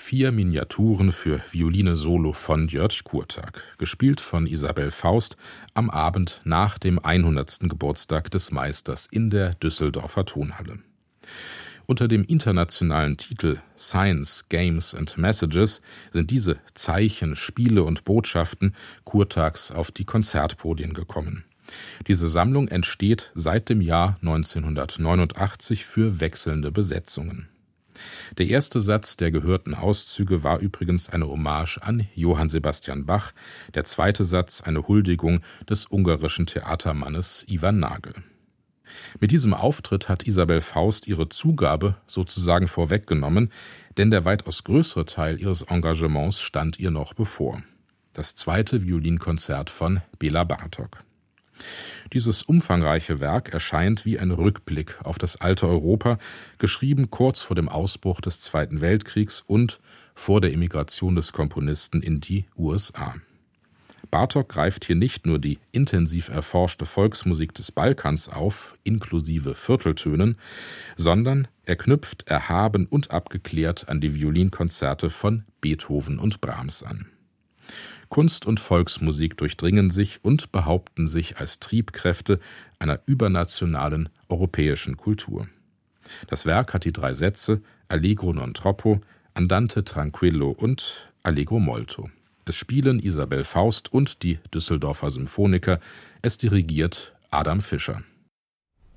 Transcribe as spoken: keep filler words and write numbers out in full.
Vier Miniaturen für Violine Solo von Jörg Kurtag, gespielt von Isabell Faust am Abend nach dem hundertsten Geburtstag des Meisters in der Düsseldorfer Tonhalle. Unter dem internationalen Titel Science, Games and Messages sind diese Zeichen, Spiele und Botschaften Kurtags auf die Konzertpodien gekommen. Diese Sammlung entsteht seit dem Jahr neunzehnhundertneunundachtzig für wechselnde Besetzungen. Der erste Satz der gehörten Auszüge war übrigens eine Hommage an Johann Sebastian Bach, der zweite Satz eine Huldigung des ungarischen Theatermannes Ivan Nagel. Mit diesem Auftritt hat Isabell Faust ihre Zugabe sozusagen vorweggenommen, denn der weitaus größere Teil ihres Engagements stand ihr noch bevor. Das zweite Violinkonzert von Béla Bartók. Dieses umfangreiche Werk erscheint wie ein Rückblick auf das alte Europa, geschrieben kurz vor dem Ausbruch des Zweiten Weltkriegs und vor der Emigration des Komponisten in die U S A. Bartók greift hier nicht nur die intensiv erforschte Volksmusik des Balkans auf, inklusive Vierteltönen, sondern er knüpft erhaben und abgeklärt an die Violinkonzerte von Beethoven und Brahms an. Kunst und Volksmusik durchdringen sich und behaupten sich als Triebkräfte einer übernationalen europäischen Kultur. Das Werk hat die drei Sätze Allegro non troppo, Andante tranquillo und Allegro molto. Es spielen Isabell Faust und die Düsseldorfer Symphoniker, es dirigiert Adam Fischer.